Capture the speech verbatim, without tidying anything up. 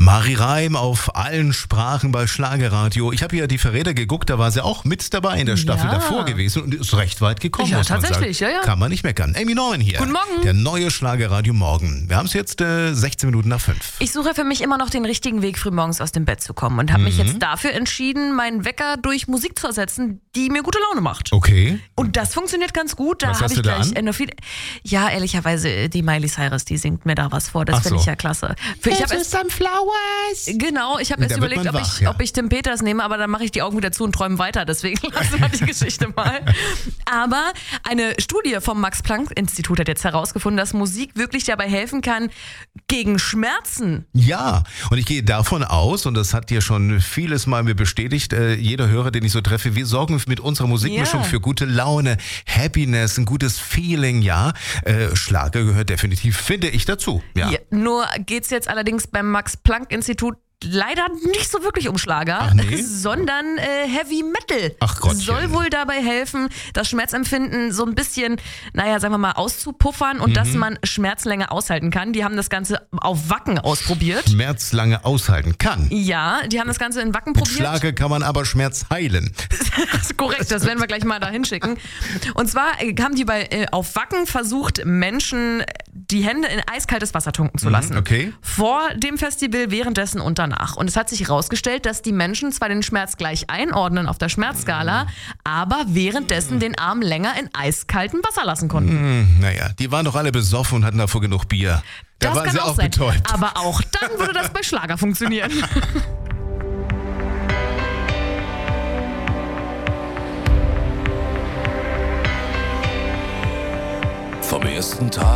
Mari Reim auf allen Sprachen bei Schlagerradio. Ich habe ja die Verräter geguckt, da war sie auch mit dabei in der Staffel Ja. davor gewesen und ist recht weit gekommen, Ja, muss man sagen. tatsächlich, ja, ja. Kann man nicht meckern. Amy Norman hier. Guten Morgen. Der neue Schlagerradio Morgen. Wir haben es jetzt äh, sechzehn Minuten nach fünf. Ich suche für mich immer noch den richtigen Weg, frühmorgens aus dem Bett zu kommen und habe mich jetzt dafür entschieden, meinen Wecker durch Musik zu ersetzen, die mir gute Laune macht. Okay. Und das funktioniert ganz gut. Da Was habe hast ich du da gleich an? äh, noch viel. Ja, ehrlicherweise, die Miley Cyrus, die singt mir da was vor. Das Ach finde so. ich ja klasse. Für, ich habe erst, some flowers. genau, ich habe erst Da wird überlegt, man ob, wach, ich, ja. ob ich Tim Peters nehme, aber dann mache ich die Augen wieder zu und träume weiter. Deswegen lassen wir die Geschichte mal. Aber eine Studie vom Max-Planck-Institut hat jetzt herausgefunden, dass Musik wirklich dabei helfen kann gegen Schmerzen. Ja, und ich gehe davon aus, und das hat dir schon vieles Mal mir bestätigt, äh, jeder Hörer, den ich so treffe, wir sorgen mit unserer Musikmischung Ja. für gute Laune, Happiness, ein gutes Feeling, ja. Äh, Schlager gehört definitiv, finde ich, dazu. Ja. Ja, nur geht's jetzt allerdings beim Max-Planck-Institut leider nicht so wirklich um Schlager, Ach nee? sondern äh, Heavy Metal. Ach Gottchen. Soll wohl dabei helfen, das Schmerzempfinden so ein bisschen, naja, sagen wir mal, auszupuffern Mhm. und dass man Schmerzen länger aushalten kann. Die haben das Ganze auf Wacken ausprobiert. Schmerz lange aushalten kann. Ja, die haben das Ganze in Wacken Mit probiert. Schlager kann man aber Schmerz heilen. Das ist korrekt, das werden wir gleich mal da hinschicken. Und zwar äh, haben die bei äh, auf Wacken versucht, Menschen die Hände in eiskaltes Wasser tunken zu lassen. okay. Vor dem Festival, währenddessen und danach. Und es hat sich herausgestellt, dass die Menschen zwar den Schmerz gleich einordnen auf der Schmerzskala, aber währenddessen den Arm länger in eiskaltem Wasser lassen konnten. Hm, naja, die waren doch alle besoffen und hatten davor genug Bier. Da Das waren kann sie auch auch sein. betäubt. Aber auch dann würde das bei Schlager funktionieren. Vom ersten Tag